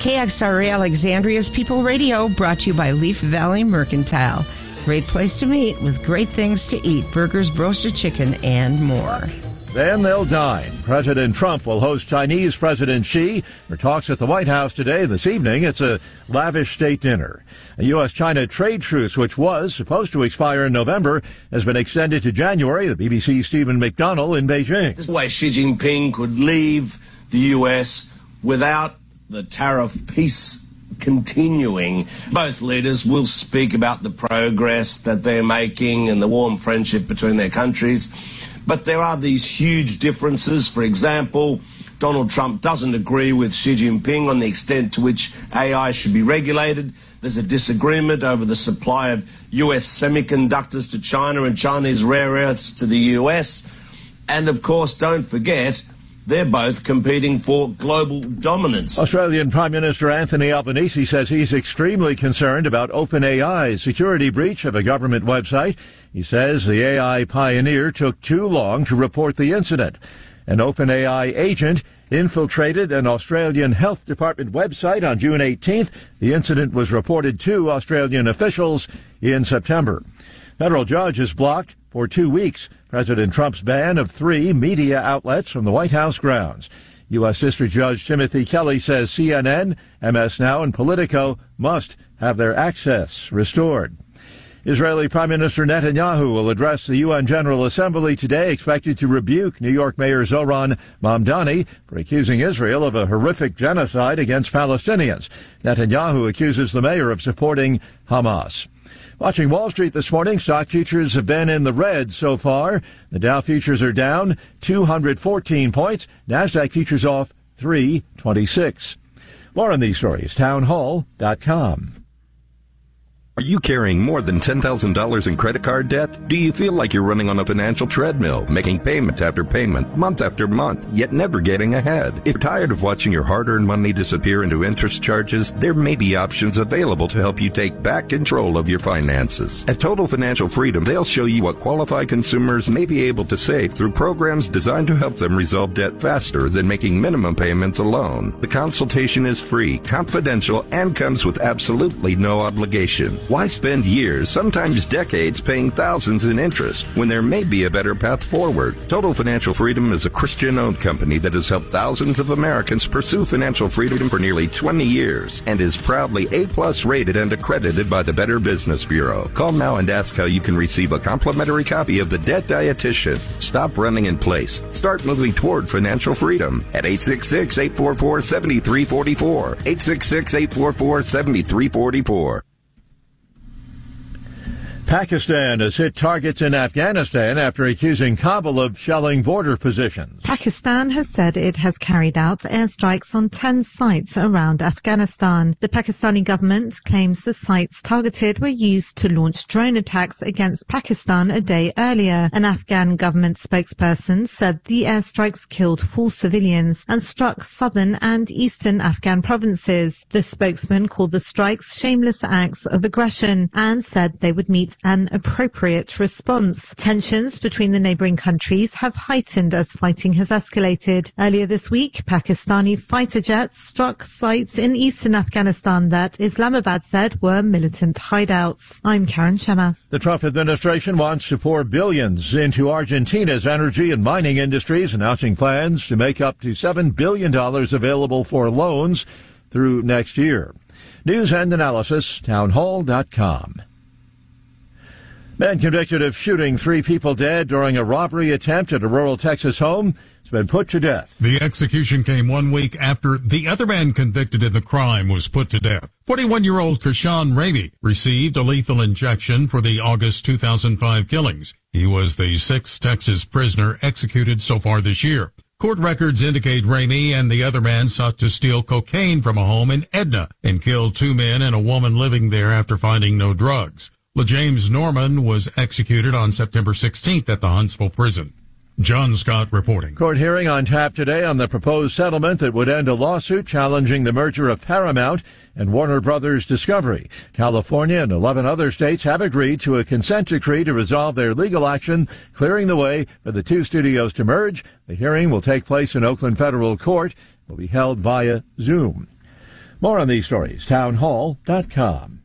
KXRA Alexandria's People Radio, brought to you by Leaf Valley Mercantile. Great place to meet with great things to eat, burgers, roasted chicken, and more. Then they'll dine. President Trump will host Chinese President Xi for talks at the White House today. This evening, it's a lavish state dinner. A U.S.-China trade truce, which was supposed to expire in November, has been extended to January. The BBC's Stephen McDonnell in Beijing. This is the way Xi Jinping could leave the U.S. without the tariff peace continuing. Both leaders will speak about the progress that they're making and the warm friendship between their countries. But there are these huge differences. For example, Donald Trump doesn't agree with Xi Jinping on the extent to which AI should be regulated. There's a disagreement over the supply of U.S. semiconductors to China and Chinese rare earths to the U.S. And, of course, don't forget, they're both competing for global dominance. Australian Prime Minister Anthony Albanese says he's extremely concerned about OpenAI's security breach of a government website. He says the AI pioneer took too long to report the incident. An OpenAI agent infiltrated an Australian Health Department website on June 18th. The incident was reported to Australian officials in September. Federal judge has blocked for 2 weeks President Trump's ban of 3 media outlets from the White House grounds. U.S. District Judge Timothy Kelly says CNN, MS Now, and Politico must have their access restored. Israeli Prime Minister Netanyahu will address the UN General Assembly today, expected to rebuke New York Mayor Zohran Mamdani for accusing Israel of a horrific genocide against Palestinians. Netanyahu accuses the mayor of supporting Hamas. Watching Wall Street this morning, stock futures have been in the red so far. The Dow futures are down 214 points. NASDAQ futures off 326. More on these stories, townhall.com. Are you carrying more than $10,000 in credit card debt? Do you feel like you're running on a financial treadmill, making payment after payment, month after month, yet never getting ahead? If you're tired of watching your hard-earned money disappear into interest charges, there may be options available to help you take back control of your finances. At Total Financial Freedom, they'll show you what qualified consumers may be able to save through programs designed to help them resolve debt faster than making minimum payments alone. The consultation is free, confidential, and comes with absolutely no obligation. Why spend years, sometimes decades, paying thousands in interest when there may be a better path forward? Total Financial Freedom is a Christian-owned company that has helped thousands of Americans pursue financial freedom for nearly 20 years and is proudly A+ rated and accredited by the Better Business Bureau. Call now and ask how you can receive a complimentary copy of The Debt Dietitian. Stop running in place. Start moving toward financial freedom at 866-844-7344. 866-844-7344. Pakistan has hit targets in Afghanistan after accusing Kabul of shelling border positions. Pakistan has said it has carried out airstrikes on 10 sites around Afghanistan. The Pakistani government claims the sites targeted were used to launch drone attacks against Pakistan a day earlier. An Afghan government spokesperson said the airstrikes killed 4 civilians and struck southern and eastern Afghan provinces. The spokesman called the strikes shameless acts of aggression and said they would meet an appropriate response. Tensions between the neighbouring countries have heightened as fighting has escalated. Earlier this week, Pakistani fighter jets struck sites in eastern Afghanistan that Islamabad said were militant hideouts. I'm Karen Shemas. The Trump administration wants to pour billions into Argentina's energy and mining industries, announcing plans to make up to $7 billion available for loans through next year. News and analysis, townhall.com. Man convicted of shooting 3 people dead during a robbery attempt at a rural Texas home has been put to death. The execution came 1 week after the other man convicted in the crime was put to death. 41-year-old Kershawn Ramey received a lethal injection for the August 2005 killings. He was the 6th Texas prisoner executed so far this year. Court records indicate Ramey and the other man sought to steal cocaine from a home in Edna and killed 2 men and a woman living there after finding no drugs. LaJames Norman was executed on September 16th at the Huntsville prison. John Scott reporting. Court hearing on tap today on the proposed settlement that would end a lawsuit challenging the merger of Paramount and Warner Brothers Discovery. California and 11 other states have agreed to a consent decree to resolve their legal action, clearing the way for the 2 studios to merge. The hearing will take place in Oakland Federal Court. It will be held via Zoom. More on these stories, townhall.com.